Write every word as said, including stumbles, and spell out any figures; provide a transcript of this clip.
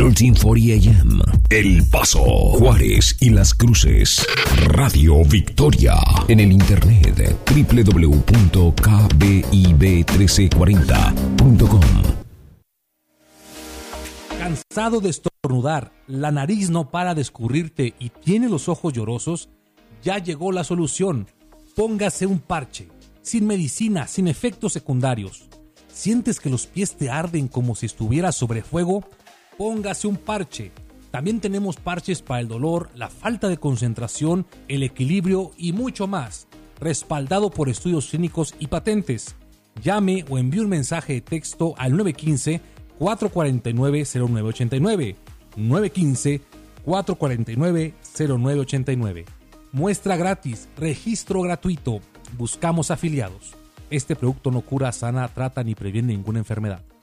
trece cuarenta A M. El Paso, Juárez y Las Cruces. Radio Victoria. En el internet doble u doble u doble u punto k b i b trece cuarenta punto com. ¿Cansado de estornudar, la nariz no para de escurrirte y tiene los ojos llorosos? Ya llegó la solución. Póngase un parche. Sin medicina, sin efectos secundarios. ¿Sientes que los pies te arden como si estuvieras sobre fuego? Póngase un parche. También tenemos parches para el dolor, la falta de concentración, el equilibrio y mucho más. Respaldado por estudios clínicos y patentes. Llame o envíe un mensaje de texto al nueve uno cinco, cuatro cuatro nueve, cero nueve ocho nueve. nueve uno cinco, cuatro cuatro nueve, cero nueve ocho nueve. Muestra gratis, registro gratuito. Buscamos afiliados. Este producto no cura, sana, trata ni previene ninguna enfermedad.